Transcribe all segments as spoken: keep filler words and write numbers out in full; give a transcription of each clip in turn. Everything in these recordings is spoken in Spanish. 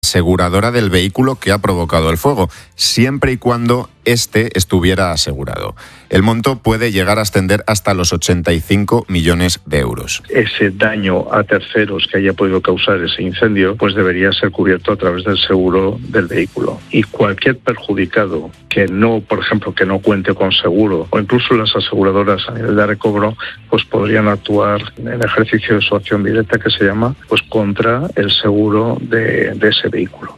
aseguradora del vehículo que ha provocado el fuego, siempre y cuando este estuviera asegurado. El monto puede llegar a ascender hasta los ochenta y cinco millones de euros. Ese daño a terceros que haya podido causar ese incendio, pues debería ser cubierto a través del seguro del vehículo. Y cualquier perjudicado que no, por ejemplo, que no cuente con seguro, o incluso las aseguradoras a nivel de recobro, pues podrían actuar en el ejercicio de su acción directa, que se llama, pues contra el seguro de, de ese vehículo.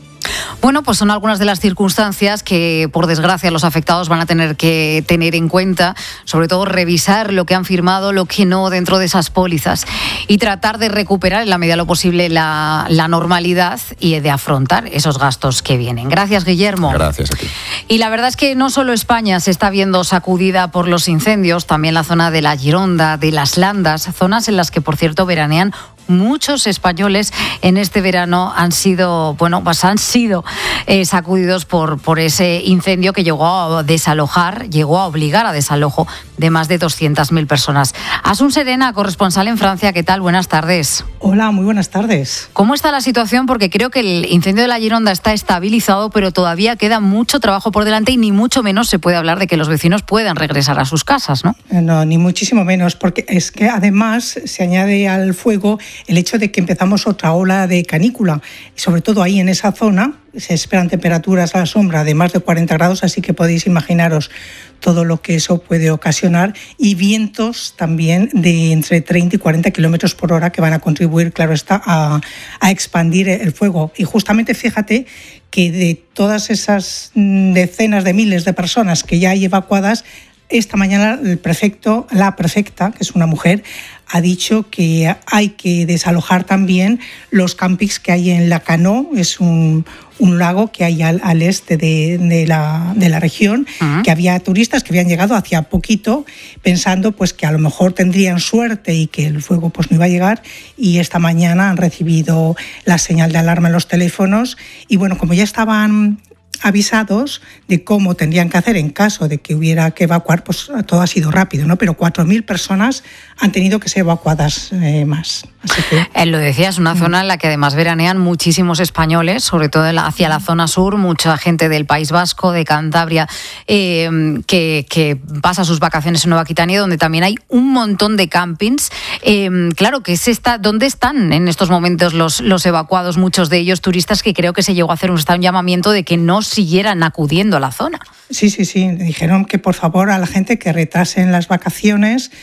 Bueno, pues son algunas de las circunstancias que, por desgracia, los afectados van a tener que tener en cuenta, sobre todo revisar lo que han firmado, lo que no dentro de esas pólizas y tratar de recuperar en la medida de lo posible la, la normalidad y de afrontar esos gastos que vienen. Gracias, Guillermo. Gracias a ti. Y la verdad es que no solo España se está viendo sacudida por los incendios, también la zona de la Gironda, de las Landas, zonas en las que, por cierto, veranean muchos españoles en este verano han sido, bueno, pues han sido eh, sacudidos por, por ese incendio que llegó a desalojar, llegó a obligar a desalojo de más de doscientas mil personas. Asun Serena, corresponsal en Francia, ¿qué tal? Buenas tardes. Hola, muy buenas tardes. ¿Cómo está la situación? Porque creo que el incendio de la Gironda está estabilizado, pero todavía queda mucho trabajo por delante y ni mucho menos se puede hablar de que los vecinos puedan regresar a sus casas, ¿no? No, ni muchísimo menos, porque es que además se añade al fuego el hecho de que empezamos otra ola de canícula, y sobre todo ahí en esa zona se esperan temperaturas a la sombra de más de cuarenta grados, así que podéis imaginaros todo lo que eso puede ocasionar, y vientos también de entre treinta y cuarenta kilómetros por hora que van a contribuir, claro está, a, a expandir el fuego. Y justamente fíjate que de todas esas decenas de miles de personas que ya hay evacuadas, esta mañana el prefecto, la prefecta, que es una mujer, ha dicho que hay que desalojar también los campings que hay en Lacanau, es un, un lago que hay al, al este de, de, la, de la región, uh-huh. que había turistas que habían llegado hacía poquito pensando pues que a lo mejor tendrían suerte y que el fuego pues no iba a llegar, y esta mañana han recibido la señal de alarma en los teléfonos y bueno, como ya estaban avisados de cómo tendrían que hacer en caso de que hubiera que evacuar, pues todo ha sido rápido, ¿no? Pero cuatro mil personas han tenido que ser evacuadas eh, más. Así que... Él lo decía, es una zona en la que además veranean muchísimos españoles, sobre todo hacia la zona sur, mucha gente del País Vasco, de Cantabria, eh, que, que pasa sus vacaciones en Nueva Aquitania, donde también hay un montón de campings. Eh, claro, que es esta, ¿dónde están en estos momentos los, los evacuados? Muchos de ellos turistas, que creo que se llegó a hacer un, un llamamiento de que no siguieran acudiendo a la zona. Sí, sí, sí. Dijeron que por favor a la gente que retrasen las vacaciones,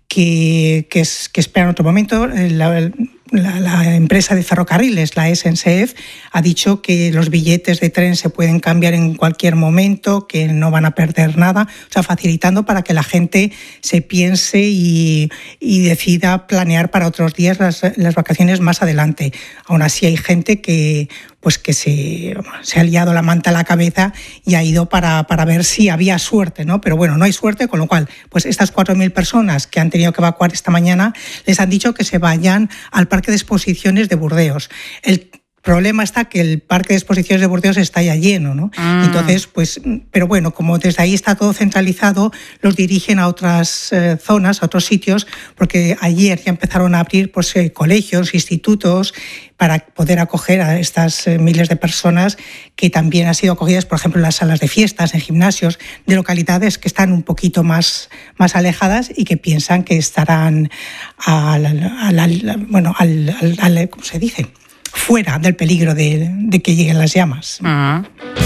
que, que, es, que esperan otro momento. La, la, la empresa de ferrocarriles, la S N C F, ha dicho que los billetes de tren se pueden cambiar en cualquier momento, que no van a perder nada, o sea, facilitando para que la gente se piense y, y decida planear para otros días las, las vacaciones más adelante. Aún así hay gente que pues que se, se ha liado la manta a la cabeza y ha ido para, para ver si había suerte, ¿no? Pero bueno, no hay suerte, con lo cual, pues estas cuatro mil personas que han tenido que evacuar esta mañana les han dicho que se vayan al Parque de Exposiciones de Burdeos. El problema está que el Parque de Exposiciones de Burdeos está ya lleno, ¿no? Mm. Entonces, pues, pero bueno, como desde ahí está todo centralizado, los dirigen a otras eh, zonas, a otros sitios, porque ayer ya empezaron a abrir pues, eh, colegios, institutos, para poder acoger a estas eh, miles de personas que también han sido acogidas, por ejemplo, en las salas de fiestas, en gimnasios, de localidades que están un poquito más, más alejadas y que piensan que estarán al, al, al, bueno, al, al, al, ¿cómo se dice?, fuera del peligro de, de que lleguen las llamas. Uh-huh.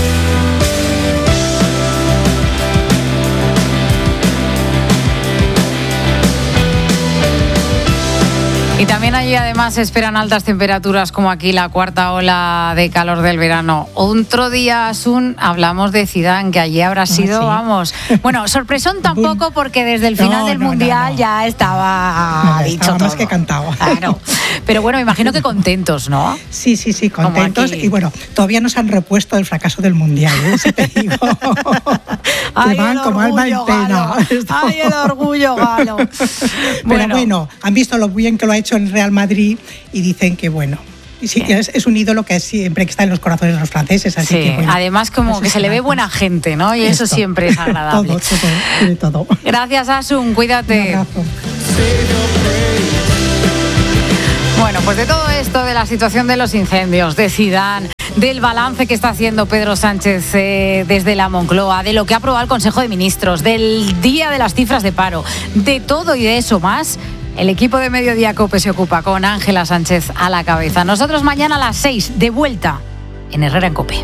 Y también allí además se esperan altas temperaturas, como aquí la cuarta ola de calor del verano. Otro día, Asun, hablamos de Zidane, que allí habrá sido, ah, sí. vamos... Bueno, sorpresón tampoco, porque desde el final no, del no, Mundial no, no. ya estaba no, dicho estaba todo. Más que cantado. Claro. Pero bueno, imagino que contentos, ¿no? Sí, sí, sí, contentos. Y bueno, todavía no se han repuesto del fracaso del Mundial, ¿eh? Si te digo. Ay, van como alma en pena. Ay, el orgullo galo. Pero bueno. bueno, han visto lo bien que lo ha hecho en Real Madrid y dicen que bueno, sí, es, es un ídolo que siempre está en los corazones de los franceses, así sí, que bueno, además como que se le ve buena gente, ¿no? Y esto. Eso siempre es agradable. todo, todo, todo, todo. Gracias, Asun, cuídate. Un abrazo. Bueno, pues de todo esto, de la situación de los incendios, de Zidane, del balance que está haciendo Pedro Sánchez eh, desde la Moncloa, de lo que ha aprobado el Consejo de Ministros, del día de las cifras de paro, de todo y de eso más, el equipo de Mediodía COPE se ocupa con Ángela Sánchez a la cabeza. Nosotros mañana a las seis, de vuelta en Herrera en COPE.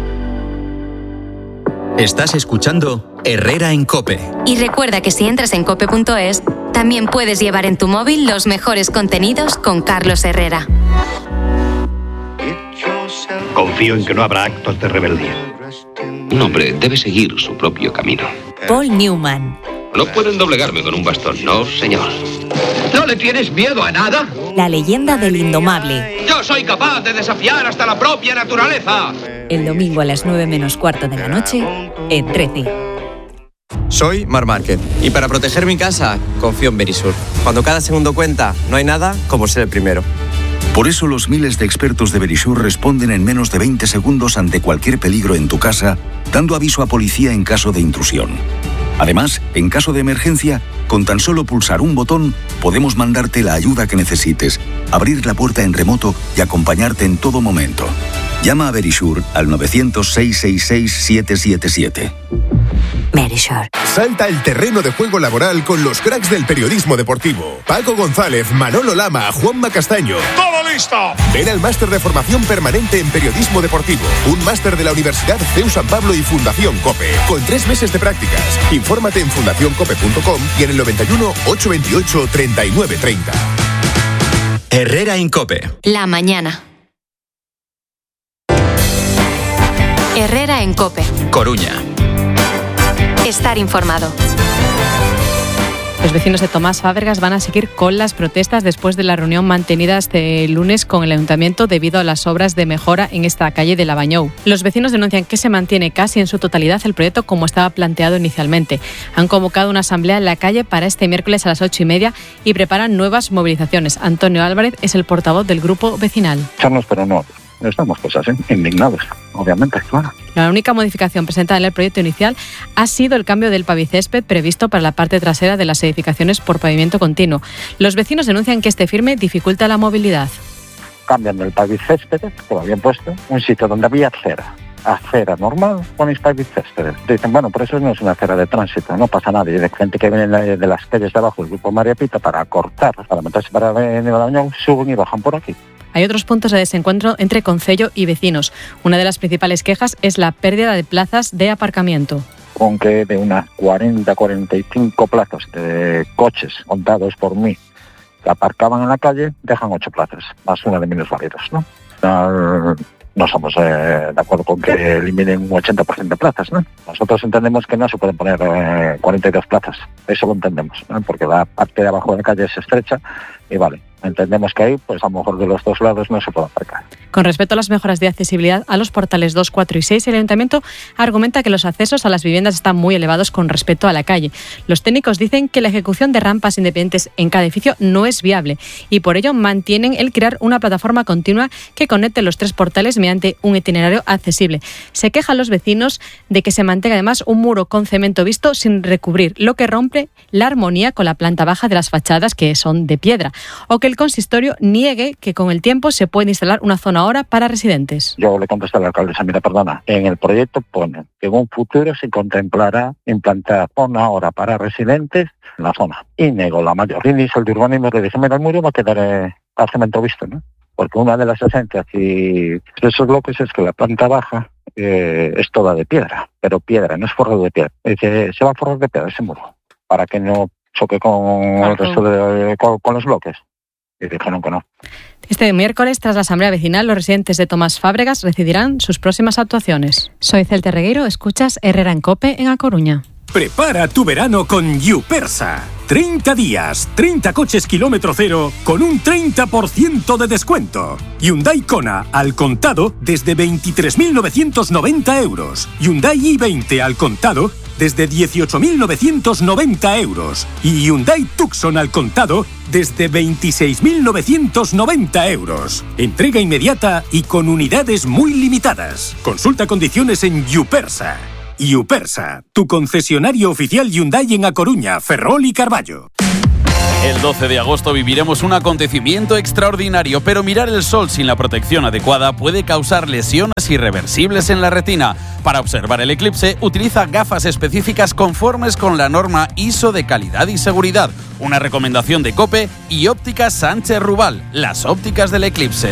Estás escuchando Herrera en COPE. Y recuerda que si entras en cope punto es, también puedes llevar en tu móvil los mejores contenidos con Carlos Herrera. Confío en que no habrá actos de rebeldía. Un hombre debe seguir su propio camino. Paul Newman. No pueden doblegarme con un bastón, no, señor. ¿No le tienes miedo a nada? La leyenda del indomable. Yo soy capaz de desafiar hasta la propia naturaleza. El domingo a las nueve menos cuarto de la noche, en trece. Soy Mar Márquez y para proteger mi casa confío en Verisur. Cuando cada segundo cuenta, no hay nada como ser el primero. Por eso los miles de expertos de Verisur responden en menos de veinte segundos ante cualquier peligro en tu casa, dando aviso a policía en caso de intrusión. Además, en caso de emergencia, con tan solo pulsar un botón, podemos mandarte la ayuda que necesites, abrir la puerta en remoto y acompañarte en todo momento. Llama a Verisur al nueve cero cero, seis seis seis, siete siete siete. Verisur. Salta al terreno de juego laboral con los cracks del periodismo deportivo. Paco González, Manolo Lama, Juanma Castaño. ¡Todo listo! Ven al máster de formación permanente en periodismo deportivo. Un máster de la Universidad C E U San Pablo y Fundación COPE. Con tres meses de prácticas. Infórmate en fundación cope punto com y en el noventa y uno, ochocientos veintiocho, treinta y nueve treinta. Herrera en COPE. La mañana. Herrera en COPE. Coruña. Estar informado. Los vecinos de Tomás Fábregas van a seguir con las protestas después de la reunión mantenida este lunes con el ayuntamiento debido a las obras de mejora en esta calle de Labañou. Los vecinos denuncian que se mantiene casi en su totalidad el proyecto como estaba planteado inicialmente. Han convocado una asamblea en la calle para este miércoles a las ocho y media y preparan nuevas movilizaciones. Antonio Álvarez es el portavoz del grupo vecinal. Echarnos, pero no. Estamos pues así, indignados, obviamente, claro. La única modificación presentada en el proyecto inicial ha sido el cambio del pavicésped previsto para la parte trasera de las edificaciones por pavimento continuo. Los vecinos denuncian que este firme dificulta la movilidad. Cambian el pavicésped, que lo habían puesto, un sitio donde había acera. Acera normal, ponéis pavicésped. Dicen, bueno, por eso no es una acera de tránsito, no pasa nada. Y de gente que viene de las calles de abajo, el grupo María Pita, para cortar, para meterse para venir a la Unión, suben y bajan por aquí. Hay otros puntos de desencuentro entre concello y vecinos. Una de las principales quejas es la pérdida de plazas de aparcamiento. Con que de unas cuarenta a cuarenta y cinco plazas de coches contados por mí que aparcaban en la calle, dejan ocho plazas, más una de minusválidos, ¿no? No, no somos eh, de acuerdo con que eliminen un ochenta por ciento de plazas, ¿no? Nosotros entendemos que no se pueden poner eh, cuarenta y dos plazas, eso lo entendemos, ¿no? Porque la parte de abajo de la calle es estrecha y vale. Entendemos que ahí, pues a lo mejor de los dos lados no se puede aparcar. Con respecto a las mejoras de accesibilidad a los portales dos, cuatro y seis, el Ayuntamiento argumenta que los accesos a las viviendas están muy elevados con respecto a la calle. Los técnicos dicen que la ejecución de rampas independientes en cada edificio no es viable y por ello mantienen el crear una plataforma continua que conecte los tres portales mediante un itinerario accesible. Se quejan los vecinos de que se mantenga además un muro con cemento visto sin recubrir, lo que rompe la armonía con la planta baja de las fachadas que son de piedra, o que el consistorio niegue que con el tiempo se puede instalar una zona hora para residentes. Yo le contesté al alcalde, mira, perdona, en el proyecto pone que en un futuro se contemplará implantar zona hora para residentes en la zona. Y negó la mayor índice de urbanismo, le dije, mira, el muro va a quedar eh, a cemento visto, ¿no? Porque una de las esencias y esos bloques es que la planta baja eh, es toda de piedra, pero piedra, no es forrado de piedra. Dice, se va a forrar de piedra ese muro, para que no choque con el resto de, con, con los bloques. Y dijeron que no. Este miércoles, tras la asamblea vecinal, los residentes de Tomás Fábregas decidirán sus próximas actuaciones. Soy Celte Regueiro, escuchas Herrera en COPE en A Coruña. Prepara tu verano con Yupersa. treinta días, treinta coches kilómetro cero con un treinta por ciento de descuento. Hyundai Kona al contado desde veintitrés mil novecientos noventa euros. Hyundai i veinte al contado desde dieciocho mil novecientos noventa euros. Y Hyundai Tucson al contado desde veintiséis mil novecientos noventa euros. Entrega inmediata y con unidades muy limitadas. Consulta condiciones en Yupersa. Yupersa, tu concesionario oficial Hyundai en A Coruña, Ferrol y Carballo. El doce de agosto viviremos un acontecimiento extraordinario, pero mirar el sol sin la protección adecuada puede causar lesiones irreversibles en la retina. Para observar el eclipse, utiliza gafas específicas conformes con la norma I S O de calidad y seguridad. Una recomendación de COPE y Ópticas Sánchez Rubal, las ópticas del eclipse.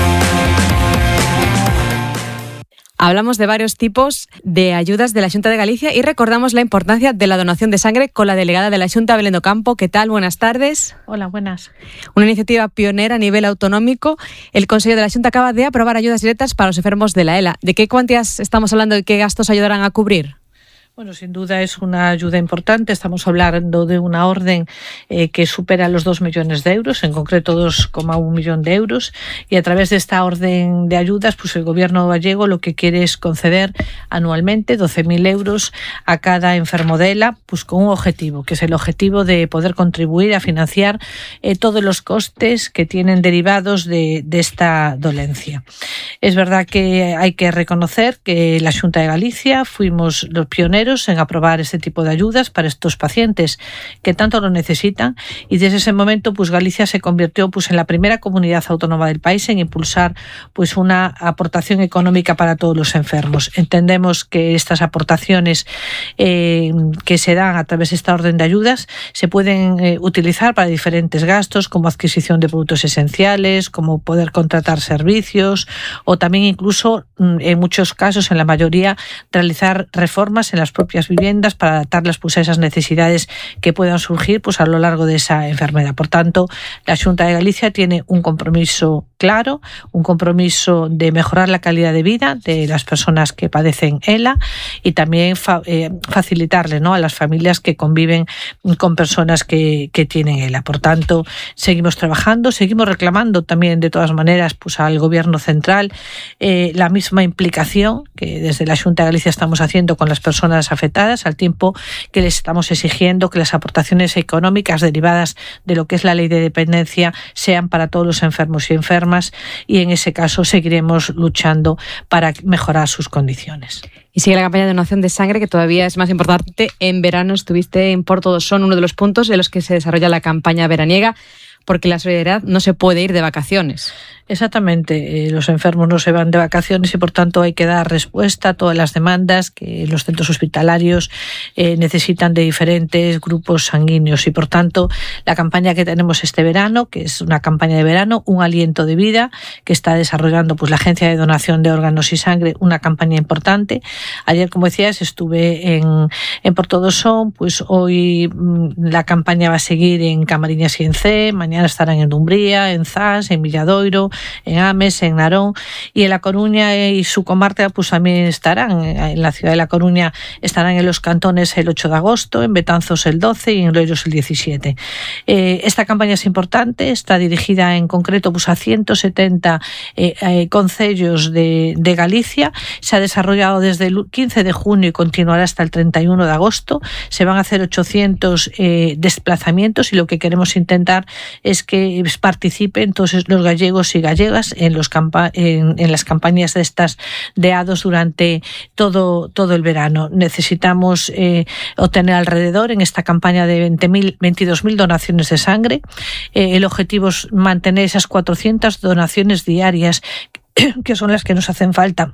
Hablamos de varios tipos de ayudas de la Xunta de Galicia y recordamos la importancia de la donación de sangre con la delegada de la Xunta, Belén do Campo. ¿Qué tal? Buenas tardes. Hola, buenas. Una iniciativa pionera a nivel autonómico. El Consejo de la Xunta acaba de aprobar ayudas directas para los enfermos de la ELA. ¿De qué cuantías estamos hablando y qué gastos ayudarán a cubrir? Bueno, sin duda es una ayuda importante. Estamos hablando de una orden eh, que supera los dos millones de euros, en concreto dos coma uno millón de euros. Y a través de esta orden de ayudas, pues el Gobierno gallego lo que quiere es conceder anualmente doce mil euros a cada enfermo de ELA, pues con un objetivo, que es el objetivo de poder contribuir a financiar eh, todos los costes que tienen derivados de, de esta dolencia. Es verdad que hay que reconocer que la Xunta de Galicia fuimos los pioneros en aprobar este tipo de ayudas para estos pacientes que tanto lo necesitan, y desde ese momento pues Galicia se convirtió pues en la primera comunidad autónoma del país en impulsar pues una aportación económica para todos los enfermos. Entendemos que estas aportaciones eh, que se dan a través de esta orden de ayudas se pueden eh, utilizar para diferentes gastos, como adquisición de productos esenciales, como poder contratar servicios, o también incluso en muchos casos, en la mayoría, realizar reformas en las propias viviendas para adaptarlas pues a esas necesidades que puedan surgir pues a lo largo de esa enfermedad. Por tanto, la Xunta de Galicia tiene un compromiso claro, un compromiso de mejorar la calidad de vida de las personas que padecen ELA y también fa, eh, facilitarle, ¿no?, a las familias que conviven con personas que, que tienen ELA. Por tanto, seguimos trabajando, seguimos reclamando también de todas maneras pues al Gobierno central eh, la misma implicación que desde la Xunta de Galicia estamos haciendo con las personas afectadas, al tiempo que les estamos exigiendo que las aportaciones económicas derivadas de lo que es la ley de dependencia sean para todos los enfermos y enfermas, y en ese caso seguiremos luchando para mejorar sus condiciones. Y sigue la campaña de donación de sangre, que todavía es más importante. En verano estuviste en Porto do Son, uno de los puntos en los que se desarrolla la campaña veraniega, porque la solidaridad no se puede ir de vacaciones. Exactamente, eh, los enfermos no se van de vacaciones y por tanto hay que dar respuesta a todas las demandas que los centros hospitalarios eh, necesitan de diferentes grupos sanguíneos, y por tanto la campaña que tenemos este verano, que es una campaña de verano, Un aliento de vida, que está desarrollando pues la Agencia de Donación de Órganos y Sangre, una campaña importante. Ayer, como decías, estuve en, en Porto do Son, pues hoy mmm, la campaña va a seguir en Camariñas y en Cee, mañana estarán en Dumbría, en Zas, en Villadoiro, en Ames, en Narón, y en La Coruña y su comarca pues también estarán. En la ciudad de La Coruña estarán en los cantones el ocho de agosto, en Betanzos el doce y en Loiros el diecisiete. Eh, esta campaña es importante, está dirigida en concreto pues a ciento setenta eh, eh, concellos de, de Galicia. Se ha desarrollado desde el quince de junio y continuará hasta el treinta y uno de agosto. Se van a hacer ochocientos eh, desplazamientos, y lo que queremos intentar es que participen todos los gallegos y gallegas en, los campa- en, en las campañas de estas de A D Os durante todo, todo el verano. Necesitamos eh, obtener alrededor en esta campaña de veintidós mil donaciones de sangre. Eh, el objetivo es mantener esas cuatrocientas donaciones diarias que son las que nos hacen falta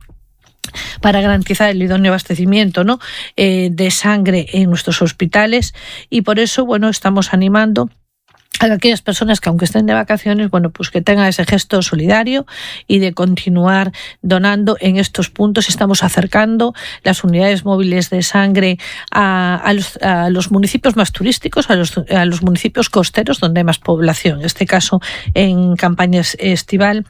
para garantizar el idóneo abastecimiento, ¿no?, eh, de sangre en nuestros hospitales, y por eso, bueno, estamos animando a aquellas personas que, aunque estén de vacaciones, bueno, pues que tengan ese gesto solidario y de continuar donando en estos puntos. Estamos acercando las unidades móviles de sangre a, a, los, a los municipios más turísticos, a los, a los municipios costeros donde hay más población, en este caso en campaña estival.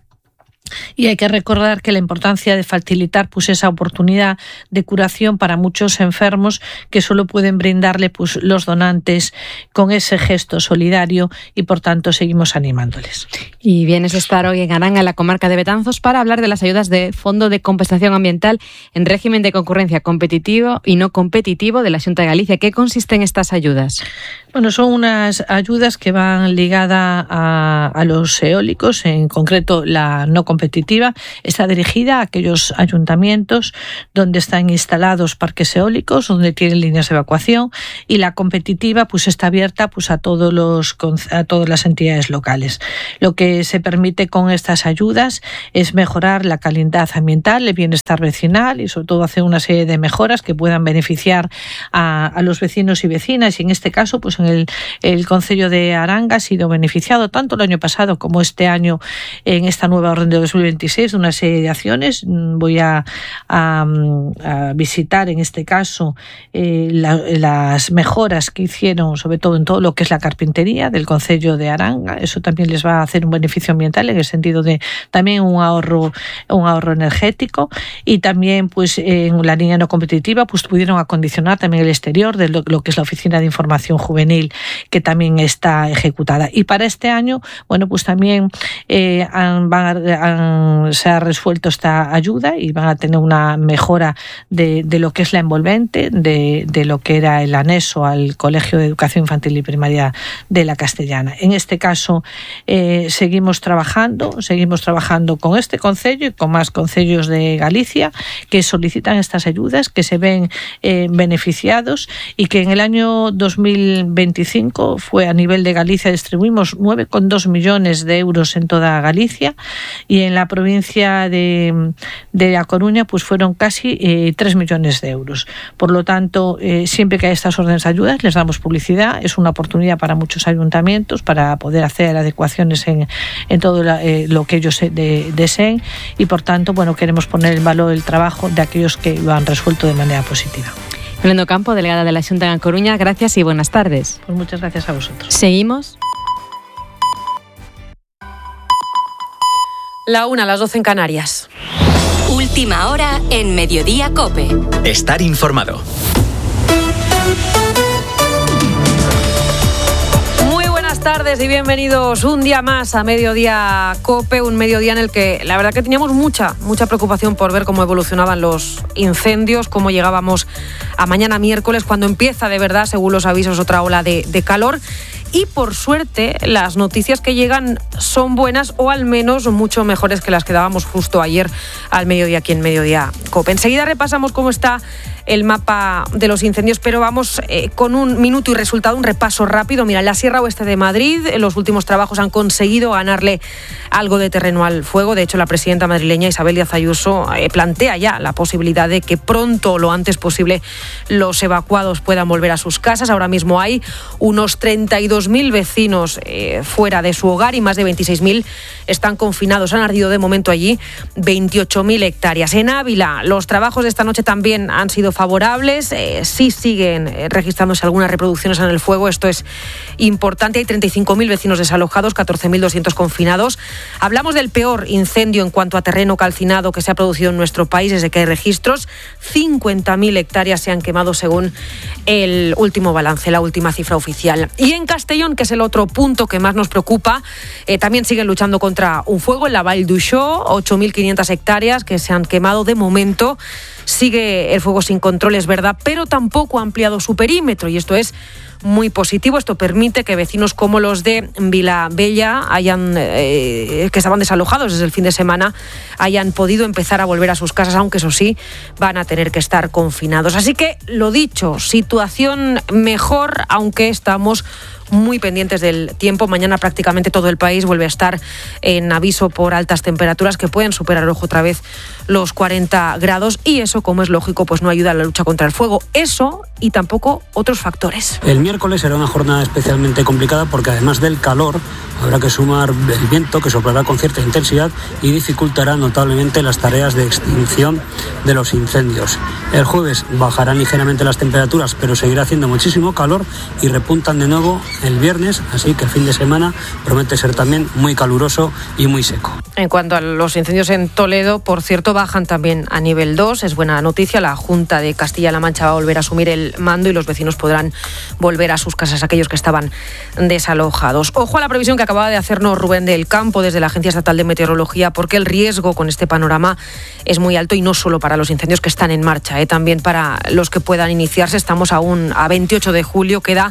Y hay que recordar que la importancia de facilitar pues esa oportunidad de curación para muchos enfermos que solo pueden brindarle pues los donantes con ese gesto solidario, y por tanto seguimos animándoles. Y vienes a estar hoy en Arán, en la comarca de Betanzos, para hablar de las ayudas de Fondo de Compensación Ambiental en régimen de concurrencia competitivo y no competitivo de la Xunta de Galicia. ¿Qué consisten estas ayudas? Bueno, son unas ayudas que van ligadas a, a los eólicos, en concreto la no competitiva. Está dirigida a aquellos ayuntamientos donde están instalados parques eólicos, donde tienen líneas de evacuación, y la competitiva pues está abierta pues a todos los a todas las entidades locales. Lo que se permite con estas ayudas es mejorar la calidad ambiental, el bienestar vecinal y sobre todo hacer una serie de mejoras que puedan beneficiar a, a los vecinos y vecinas, y en este caso pues en el, el concello de Aranga ha sido beneficiado tanto el año pasado como este año en esta nueva orden de dos mil veintiséis de una serie de acciones. Voy a, a, a visitar en este caso eh, la, las mejoras que hicieron sobre todo en todo lo que es la carpintería del concello de Aranga. Eso también les va a hacer un beneficio ambiental en el sentido de también un ahorro un ahorro energético, y también pues en la línea no competitiva pues pudieron acondicionar también el exterior de lo, lo que es la oficina de información juvenil, que también está ejecutada. Y para este año, bueno, pues también eh, han, van a, han, se ha resuelto esta ayuda y van a tener una mejora de, de lo que es la envolvente, de, de lo que era el anexo al Colegio de Educación Infantil y Primaria de la Castellana. En este caso, eh, seguimos trabajando, seguimos trabajando con este concello y con más concellos de Galicia que solicitan estas ayudas, que se ven eh, beneficiados, y que en el año dos mil veinticinco fue a nivel de Galicia, distribuimos nueve coma dos millones de euros en toda Galicia, y en la provincia de, de A Coruña pues fueron casi eh, tres millones de euros. Por lo tanto, eh, siempre que hay estas órdenes de ayudas les damos publicidad, es una oportunidad para muchos ayuntamientos para poder hacer adecuaciones en, en todo la, eh, lo que ellos de, deseen, y por tanto, bueno, queremos poner en valor el trabajo de aquellos que lo han resuelto de manera positiva. Belén Campo, delegada de la Xunta de A Coruña, gracias y buenas tardes. Pues muchas gracias a vosotros. Seguimos. La una, a las doce en Canarias. Última hora en Mediodía COPE. Estar informado. Buenas tardes y bienvenidos un día más a Mediodía COPE, un mediodía en el que la verdad que teníamos mucha, mucha preocupación por ver cómo evolucionaban los incendios, cómo llegábamos a mañana miércoles, cuando empieza de verdad, según los avisos, otra ola de, de calor. Y por suerte, las noticias que llegan son buenas, o al menos mucho mejores que las que dábamos justo ayer al mediodía aquí en Mediodía COPE. Enseguida repasamos cómo está el mapa de los incendios, pero vamos eh, con un minuto y resultado, un repaso rápido. Mira, en la Sierra Oeste de Madrid, los últimos trabajos han conseguido ganarle algo de terreno al fuego. De hecho, la presidenta madrileña Isabel Díaz Ayuso eh, plantea ya la posibilidad de que pronto, lo antes posible, los evacuados puedan volver a sus casas. Ahora mismo hay unos treinta y dos mil vecinos eh, fuera de su hogar y más de veintiséis mil están confinados. Han ardido de momento allí veintiocho mil hectáreas. En Ávila, los trabajos de esta noche también han sido favorables. Eh, sí siguen eh, registrándose algunas reproducciones en el fuego. Esto es importante. Hay treinta y cinco mil vecinos desalojados, catorce mil doscientos confinados. Hablamos del peor incendio en cuanto a terreno calcinado que se ha producido en nuestro país desde que hay registros. cincuenta mil hectáreas se han quemado según el último balance, la última cifra oficial. Y en Castellón, que es el otro punto que más nos preocupa, eh, también siguen luchando contra un fuego en la Vall d'Uixó, ocho mil quinientas hectáreas que se han quemado de momento. Sigue el fuego sin control, es verdad, pero tampoco ha ampliado su perímetro, y esto es muy positivo. Esto permite que vecinos como los de Vilabella, hayan, eh, que estaban desalojados desde el fin de semana, hayan podido empezar a volver a sus casas, aunque eso sí, van a tener que estar confinados. Así que, lo dicho, situación mejor, aunque estamos muy pendientes del tiempo. Mañana prácticamente todo el país vuelve a estar en aviso por altas temperaturas que pueden superar otra vez los cuarenta grados, y eso, como es lógico, pues no ayuda a la lucha contra el fuego. Eso y tampoco otros factores. El miércoles será una jornada especialmente complicada porque, además del calor, habrá que sumar el viento, que soplará con cierta intensidad y dificultará notablemente las tareas de extinción de los incendios. El jueves bajarán ligeramente las temperaturas, pero seguirá haciendo muchísimo calor y repuntan de nuevo el viernes, así que el fin de semana promete ser también muy caluroso y muy seco. En cuanto a los incendios en Toledo, por cierto, bajan también a nivel dos. Es buena noticia. La Junta de Castilla-La Mancha va a volver a asumir el mando y los vecinos podrán volver a sus casas, aquellos que estaban desalojados. Ojo a la previsión que acababa de hacernos Rubén del Campo desde la Agencia Estatal de Meteorología, porque el riesgo con este panorama es muy alto, y no solo para los incendios que están en marcha, ¿eh? También para los que puedan iniciarse. Estamos aún a veintiocho de julio, queda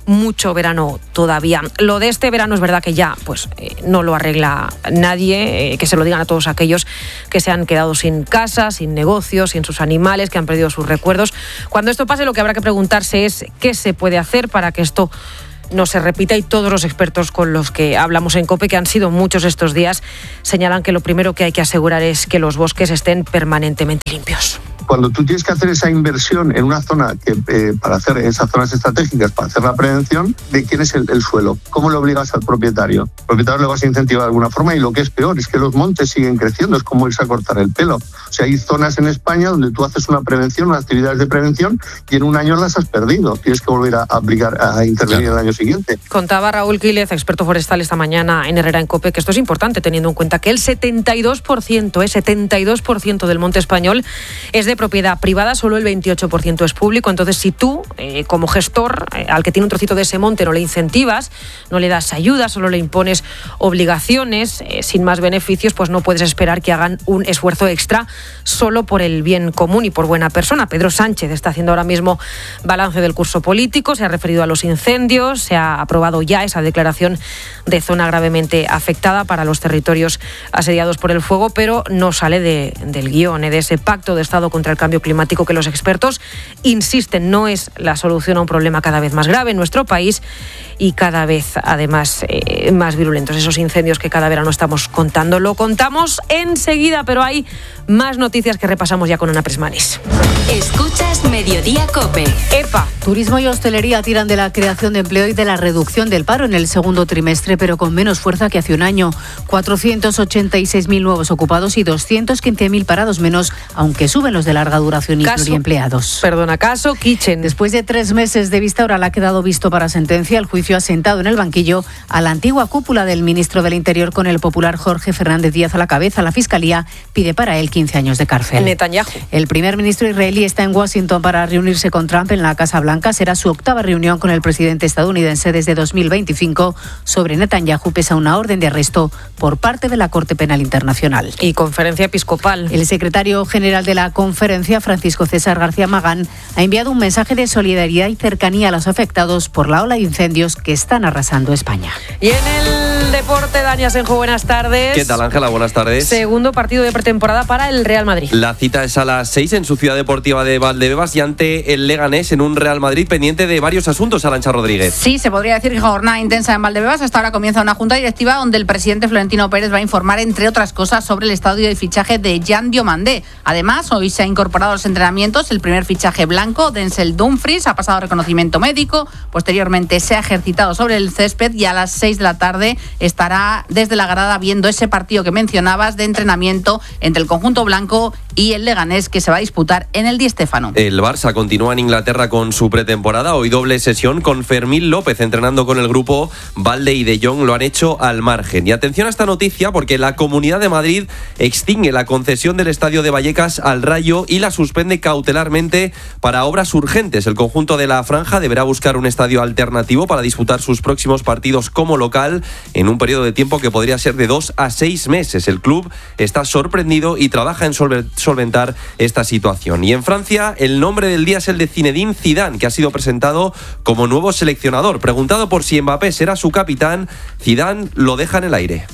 mucho verano todavía. Lo de este verano es verdad que ya pues eh, no lo arregla nadie, eh, que se lo digan a todos aquellos que se han quedado sin casa, sin negocios, sin sus animales, que han perdido sus recuerdos. Cuando esto pase, lo que habrá que preguntarse es qué se puede hacer para que esto no se repita, y todos los expertos con los que hablamos en COPE, que han sido muchos estos días, señalan que lo primero que hay que asegurar es que los bosques estén permanentemente limpios. Cuando tú tienes que hacer esa inversión en una zona, que eh, para hacer esas zonas estratégicas, para hacer la prevención, ¿de quién es el, el suelo? ¿Cómo le obligas al propietario? El propietario le vas a incentivar de alguna forma, y lo que es peor es que los montes siguen creciendo, es como irse a cortar el pelo. O sea, hay zonas en España donde tú haces una prevención, unas actividades de prevención, y en un año las has perdido. Tienes que volver a aplicar, a intervenir el año siguiente. Contaba Raúl Quílez, experto forestal, esta mañana en Herrera en COPE, que esto es importante teniendo en cuenta que el setenta y dos por ciento, eh, setenta y dos por ciento del monte español es de propiedad privada, solo el veintiocho por ciento es público. Entonces, si tú, eh, como gestor, eh, al que tiene un trocito de ese monte no le incentivas, no le das ayuda, solo le impones obligaciones eh, sin más beneficios, pues no puedes esperar que hagan un esfuerzo extra solo por el bien común y por buena persona. Pedro Sánchez está haciendo ahora mismo balance del curso político, se ha referido a los incendios, se ha aprobado ya esa declaración de zona gravemente afectada para los territorios asediados por el fuego, pero no sale de, del guión, de ese pacto de Estado contra el cambio climático que los expertos insisten no es la solución a un problema cada vez más grave en nuestro país y cada vez además eh, más virulentos. Esos incendios que cada verano estamos contando. Lo contamos enseguida, pero hay más noticias que repasamos ya con Ana Presmanis. Escuchas Mediodía COPE. EPA. Turismo y hostelería tiran de la creación de empleo y de la reducción del paro en el segundo trimestre, pero con menos fuerza que hace un año. cuatrocientos ochenta y seis mil nuevos ocupados y doscientos quince mil parados menos, aunque suben los de larga duración y pluriempleados. Perdona, caso Kitchen. Después de tres meses de vista oral ha quedado visto para sentencia. El juicio ha sentado en el banquillo a la antigua cúpula del ministro del Interior con el popular Jorge Fernández Díaz a la cabeza. La Fiscalía pide para él quince años de cárcel. Netanyahu. El primer ministro israelí está en Washington para reunirse con Trump en la Casa Blanca. Será su octava reunión con el presidente estadounidense desde dos mil veinticinco. Sobre Netanyahu pesa una orden de arresto por parte de la Corte Penal Internacional. Y conferencia episcopal. El secretario general de la conferencia, Francisco César García Magán, ha enviado un mensaje de solidaridad y cercanía a los afectados por la ola de incendios que están arrasando España. Y en el deporte, Dani Asenjo, buenas tardes. ¿Qué tal, Ángela? Buenas tardes. Segundo partido de pretemporada para el Real Madrid. La cita es a las seis en su ciudad deportiva de Valdebebas y ante el Leganés en un Real Madrid pendiente de varios asuntos, Arantxa Rodríguez. Sí, se podría decir que jornada intensa en Valdebebas. Hasta ahora comienza una junta directiva donde el presidente Florentino Pérez va a informar, entre otras cosas, sobre el estadio de fichaje de Jan Diomandé. Además, hoy se ha incorporado a los entrenamientos el primer fichaje blanco, Denzel Dumfries, ha pasado reconocimiento médico, posteriormente se ha ejercitado sobre el césped y a las seis de la tarde estará desde la grada viendo ese partido que mencionabas de entrenamiento entre el conjunto blanco y el Leganés, que se va a disputar en el Di Stéfano. El Barça continúa en Inglaterra con su pretemporada. Hoy doble sesión con Fermín López entrenando con el grupo. Valde y De Jong lo han hecho al margen. Y atención a esta noticia porque la Comunidad de Madrid extingue la concesión del estadio de Vallecas al Rayo y la suspende cautelarmente para obras urgentes. El conjunto de la Franja deberá buscar un estadio alternativo para disputar sus próximos partidos como local en un periodo de tiempo que podría ser de dos a seis meses. El club está sorprendido y trabaja en solventar esta situación. Y en Francia, el nombre del día es el de Zinedine Zidane, que ha sido presentado como nuevo seleccionador. Preguntado por si Mbappé será su capitán, Zidane lo deja en el aire.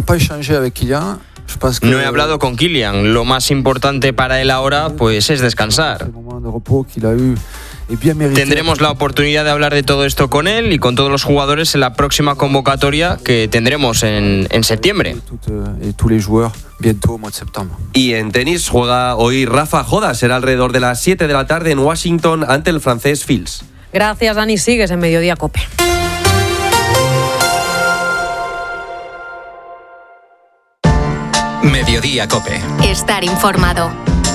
No he hablado con Kylian. Lo más importante para él ahora pues es descansar. Tendremos la oportunidad de hablar de todo esto con él y con todos los jugadores en la próxima convocatoria que tendremos en, en septiembre. Y en tenis juega hoy Rafa Joda. Será alrededor de las siete de la tarde en Washington ante el francés Fils. Gracias, Dani. Sigues en Mediodía COPE. Mediodía COPE. Estar informado.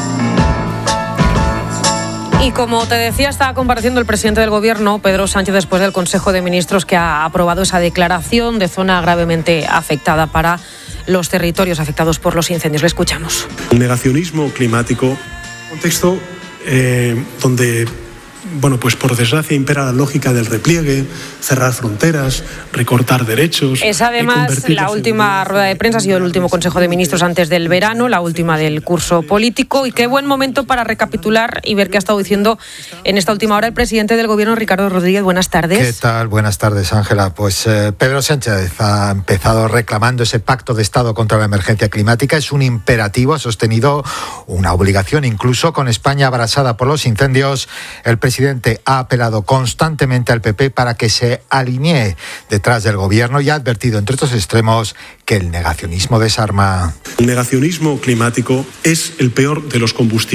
Y como te decía, está compareciendo el presidente del Gobierno, Pedro Sánchez, después del Consejo de Ministros que ha aprobado esa declaración de zona gravemente afectada para los territorios afectados por los incendios. Le escuchamos. El negacionismo climático, contexto eh, donde bueno, pues por desgracia impera la lógica del repliegue, cerrar fronteras, recortar derechos. Es además la última rueda de prensa, ha sido el último Consejo de Ministros antes del verano, la última del curso político, y qué buen momento para recapitular y ver qué ha estado diciendo en esta última hora el presidente del Gobierno, Ricardo Rodríguez. Buenas tardes. ¿Qué tal? Buenas tardes, Ángela. Pues eh, Pedro Sánchez ha empezado reclamando ese pacto de Estado contra la emergencia climática. Es un imperativo, ha sostenido una obligación incluso con España abrasada por los incendios. El presidente El presidente ha apelado constantemente al P P para que se alinee detrás del gobierno y ha advertido, entre otros extremos, que el negacionismo desarma. El negacionismo climático es el peor de los combustibles.